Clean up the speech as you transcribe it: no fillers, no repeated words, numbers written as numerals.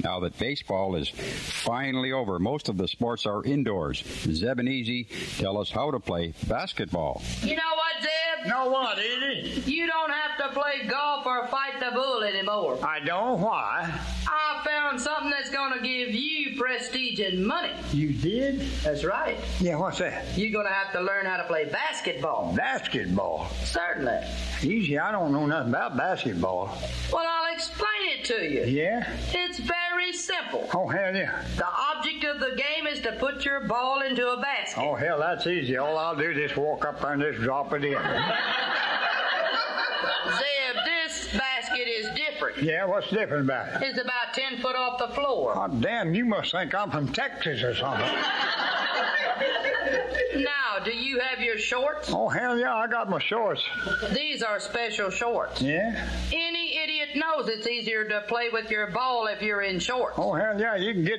Now that baseball is finally over, most of the sports are indoors. Zeb and Easy tell us how to play basketball. You know what, Zeb? Know what, Easy? You don't have to play golf or fight the bull anymore. I don't. Why? I found something that's going to give you prestige and money. You did? That's right. Yeah, what's that? You're going to have to learn how to play basketball. Basketball? Certainly. Easy, I don't know nothing about basketball. Well, I'll explain it to you. Yeah? It's very simple. Oh, hell yeah. The object of the game is to put your ball into a basket. Oh, hell, that's easy. All I'll do is just walk up there and just drop it in. Zeb, this basket is different. Yeah, what's different about it? It's about 10 foot off the floor. Oh, damn, you must think I'm from Texas or something. Now, do you have your shorts? Oh, hell yeah, I got my shorts. These are special shorts. Yeah? Any idiot knows it's easier to play with your ball if you're in shorts. Oh, hell yeah, you can get